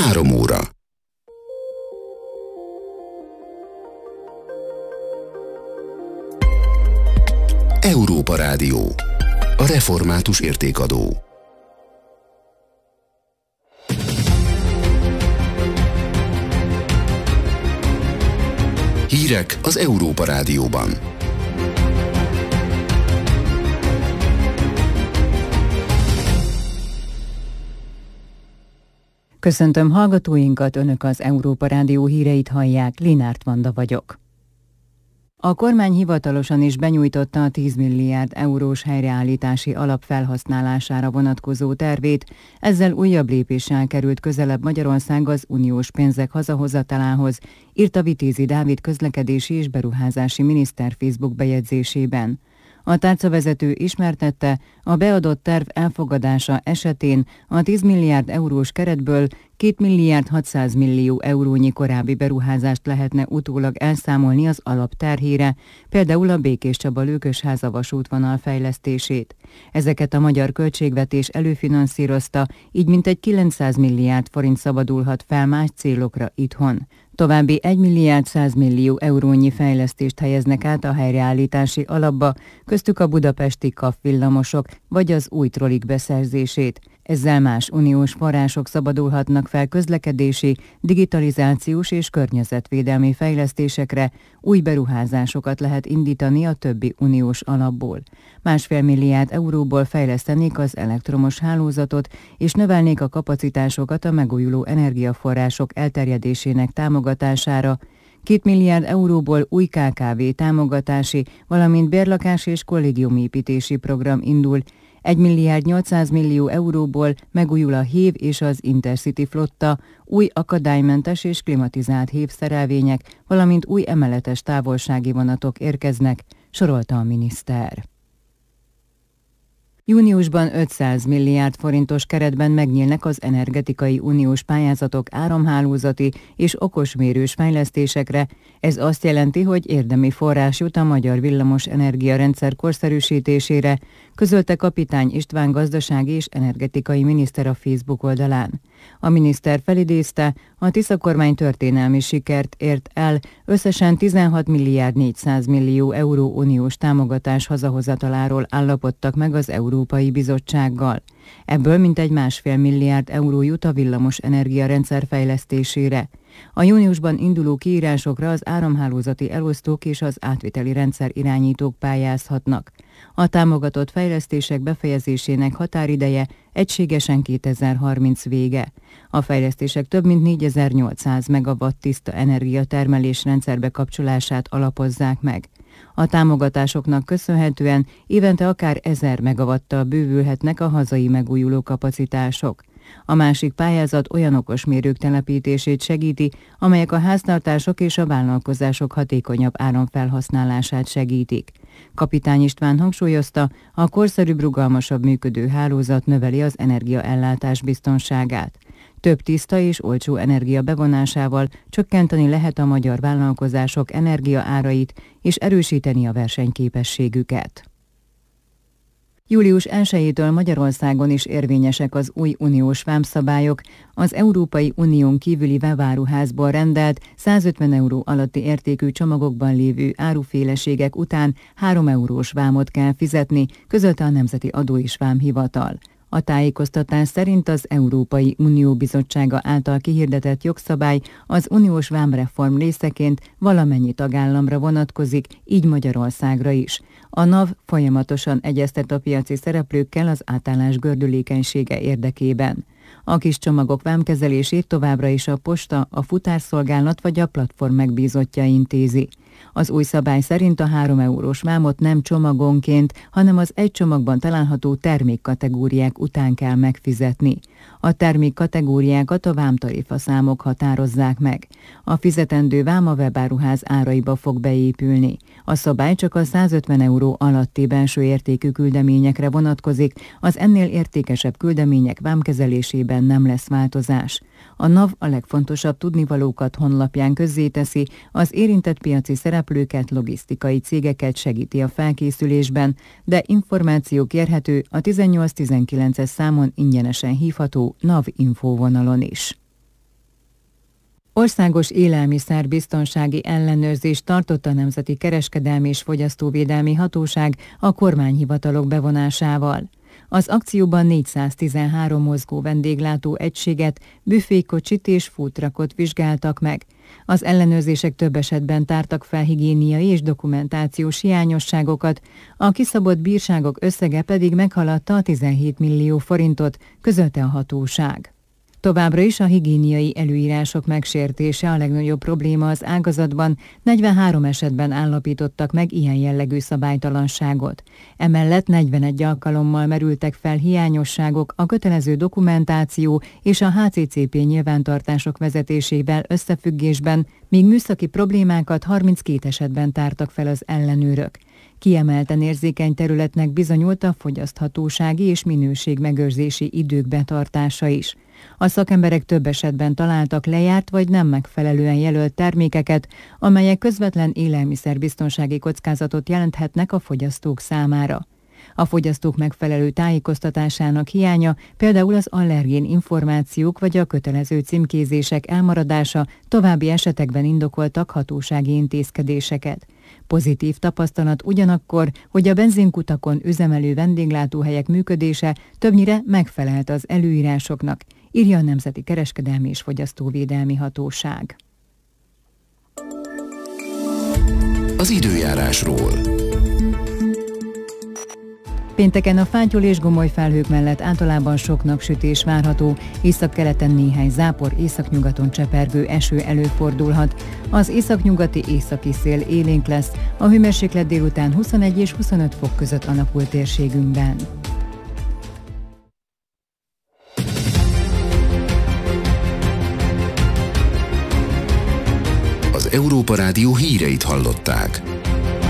3 óra. Európa Rádió. A református értékadó. Hírek az Európa Rádióban. Köszöntöm hallgatóinkat, Önök az Európa Rádió híreit hallják, Linárt Vanda vagyok. A kormány hivatalosan is benyújtotta a 10 milliárd eurós helyreállítási alap felhasználására vonatkozó tervét, ezzel újabb lépéssel került közelebb Magyarország az uniós pénzek hazahozatalához, írta Vitézi Dávid közlekedési és beruházási miniszter Facebook bejegyzésében. A tárcavezető ismertette, a beadott terv elfogadása esetén a 10 milliárd eurós keretből 2 milliárd 600 millió eurónyi korábbi beruházást lehetne utólag elszámolni az alap terhére, például a Békéscsaba-Lőkösháza vasútvonal fejlesztését. Ezeket a magyar költségvetés előfinanszírozta, így mintegy 900 milliárd forint szabadulhat fel más célokra itthon. További 1 milliárd 100 millió eurónyi fejlesztést helyeznek át a helyreállítási alapba, köztük a budapesti KAV villamosok vagy az új trollik beszerzését. Ezzel más uniós források szabadulhatnak fel közlekedési, digitalizációs és környezetvédelmi fejlesztésekre, új beruházásokat lehet indítani a többi uniós alapból. 1,5 milliárd euróból fejlesztenék az elektromos hálózatot, és növelnék a kapacitásokat a megújuló energiaforrások elterjedésének támogatására. 2 milliárd euróból új KKV támogatási, valamint bérlakás és kollégiumépítési program indul. 1 milliárd 800 millió euróból megújul a hév és az Intercity flotta, új akadálymentes és klimatizált hévszerelvények, valamint új emeletes távolsági vonatok érkeznek, sorolta a miniszter. Júniusban 500 milliárd forintos keretben megnyílnak az energetikai uniós pályázatok áramhálózati és okosmérős fejlesztésekre. Ez azt jelenti, hogy érdemi forrás jut a magyar villamos energiarendszer korszerűsítésére, közölte Kapitány István gazdasági és energetikai miniszter a Facebook oldalán. A miniszter felidézte, a Tisza kormány történelmi sikert ért el, összesen 16 milliárd 400 millió euró uniós támogatás hazahozataláról állapodtak meg az Európai Bizottsággal. Ebből mintegy 1,5 milliárd euró jut a villamos energiarendszer fejlesztésére. A júniusban induló kiírásokra az áramhálózati elosztók és az átviteli rendszer irányítók pályázhatnak. A támogatott fejlesztések befejezésének határideje egységesen 2030 vége. A fejlesztések több mint 4800 megawatt tiszta energiatermelés rendszerbe kapcsolását alapozzák meg. A támogatásoknak köszönhetően évente akár 1000 megawattal bővülhetnek a hazai megújuló kapacitások. A másik pályázat olyan okosmérők telepítését segíti, amelyek a háztartások és a vállalkozások hatékonyabb áramfelhasználását segítik. Kapitány István hangsúlyozta, a korszerűbb, rugalmasabb működő hálózat növeli az energiaellátás biztonságát. Több tiszta és olcsó energia bevonásával csökkenteni lehet a magyar vállalkozások energiaárait és erősíteni a versenyképességüket. Július 1-től Magyarországon is érvényesek az új uniós vámszabályok. Az Európai Unión kívüli webáruházból rendelt 150 euró alatti értékű csomagokban lévő áruféleségek után 3 eurós vámot kell fizetni, közölte a Nemzeti Adó és Vámhivatal. A tájékoztatás szerint az Európai Unió Bizottsága által kihirdetett jogszabály az uniós vámreform részeként valamennyi tagállamra vonatkozik, így Magyarországra is. A NAV folyamatosan egyeztet a piaci szereplőkkel az átállás gördülékenysége érdekében. A kis csomagok vámkezelését továbbra is a posta, a futárszolgálat vagy a platform megbízottja intézi. Az új szabály szerint a 3 eurós vámot nem csomagonként, hanem az egy csomagban található termékkategóriák után kell megfizetni. A termékkategóriákat a vámtarifaszámok határozzák meg. A fizetendő vám a webáruház áraiba fog beépülni. A szabály csak a 150 euró alatti belső értékű küldeményekre vonatkozik, az ennél értékesebb küldemények vámkezelésében nem lesz változás. A NAV a legfontosabb tudnivalókat honlapján közzéteszi, az érintett piaci szereplőket, logisztikai cégeket segíti a felkészülésben, de információ kérhető a 1819-es számon ingyenesen hívható NAV infóvonalon is. Országos élelmiszerbiztonsági ellenőrzést tartott a Nemzeti Kereskedelmi és Fogyasztóvédelmi Hatóság a kormányhivatalok bevonásával. Az akcióban 413 mozgó vendéglátó egységet, büfékocsit és foodtruckot vizsgáltak meg. Az ellenőrzések több esetben tártak fel higiéniai és dokumentációs hiányosságokat, a kiszabott bírságok összege pedig meghaladta a 17 millió forintot, közölte a hatóság. Továbbra is a higiéniai előírások megsértése a legnagyobb probléma az ágazatban, 43 esetben állapítottak meg ilyen jellegű szabálytalanságot. Emellett 41 alkalommal merültek fel hiányosságok a kötelező dokumentáció és a HCCP nyilvántartások vezetésével összefüggésben, míg műszaki problémákat 32 esetben tártak fel az ellenőrök. Kiemelten érzékeny területnek bizonyult a fogyaszthatósági és minőségmegőrzési idők betartása is. A szakemberek több esetben találtak lejárt vagy nem megfelelően jelölt termékeket, amelyek közvetlen élelmiszerbiztonsági kockázatot jelenthetnek a fogyasztók számára. A fogyasztók megfelelő tájékoztatásának hiánya, például az allergén információk vagy a kötelező címkézések elmaradása további esetekben indokoltak hatósági intézkedéseket. Pozitív tapasztalat ugyanakkor, hogy a benzinkutakon üzemelő vendéglátóhelyek működése többnyire megfelelt az előírásoknak, írja a Nemzeti Kereskedelmi és Fogyasztóvédelmi Hatóság. Az időjárásról. Pénteken a fátyol és gomoly felhők mellett általában sok napsütés várható, északkeleten néhány zápor, északnyugaton csepergő eső előfordulhat. Az északnyugati északi szél élénk lesz, a hőmérséklet délután 21 és 25 fok között alakul térségünkben. Az Európa Rádió híreit hallották.